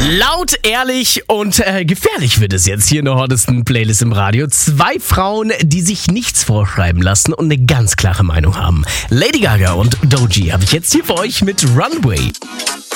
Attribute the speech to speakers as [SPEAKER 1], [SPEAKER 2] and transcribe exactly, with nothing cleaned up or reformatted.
[SPEAKER 1] Laut, ehrlich und äh, gefährlich wird es jetzt hier in der hottesten Playlist im Radio. Zwei Frauen, die sich nichts vorschreiben lassen und eine ganz klare Meinung haben. Lady Gaga und Doechii habe ich jetzt hier für euch mit Runway.